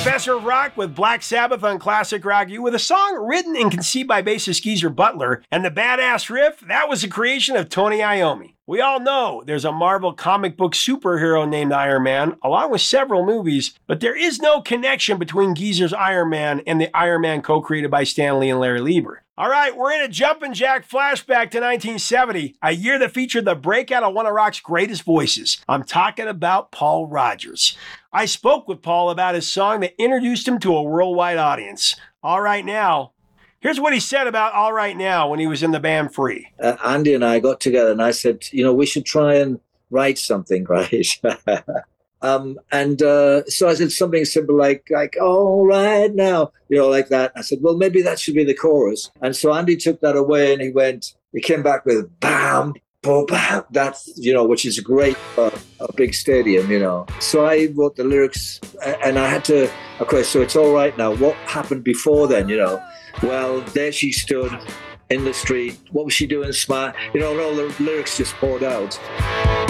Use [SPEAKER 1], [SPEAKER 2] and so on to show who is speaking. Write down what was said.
[SPEAKER 1] Professor of Rock with Black Sabbath on Classic Rock U with a song written and conceived by bassist Geezer Butler, and the badass riff, that was a creation of Tony Iommi. We all know there's a Marvel comic book superhero named Iron Man, along with several movies, but there is no connection between Geezer's Iron Man and the Iron Man co-created by Stan Lee and Larry Lieber. All right, we're in a jumpin' jack flashback to 1970, a year that featured the breakout of one of rock's greatest voices. I'm talking about Paul Rodgers. I spoke with Paul about his song that introduced him to a worldwide audience. All Right Now. Here's what he said about All Right Now when he was in the band Free.
[SPEAKER 2] Andy and I got together and I said, we should try and write something, right? So I said something simple like, all right now, like that. I said, well, maybe that should be the chorus. And so Andy took that away and he came back with bam, boom, bam. That's, which is great for a big stadium, So I wrote the lyrics and I had to, okay, so it's all right now. What happened before then, Well, there she stood in the street. What was she doing? Smart. And all the lyrics just poured out.